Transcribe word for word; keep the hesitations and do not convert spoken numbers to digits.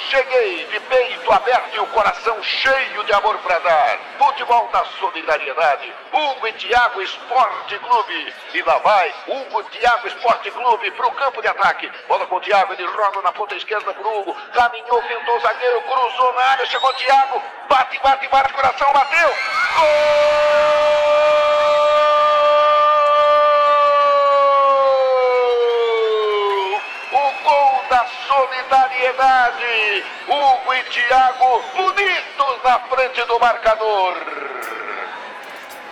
cheguei de peito aberto e o coração cheio de amor para dar. Futebol da solidariedade. Hugo e Thiago Esporte Clube. E lá vai Hugo Thiago Esporte Clube pro campo de ataque. Bola com o Thiago, ele roda na ponta esquerda pro Hugo. Caminhou, fintou o zagueiro, cruzou na área, chegou o Thiago. Bate, bate, bate, coração, bateu. Gol! Da solidariedade, Hugo e Thiago bonitos na frente do marcador.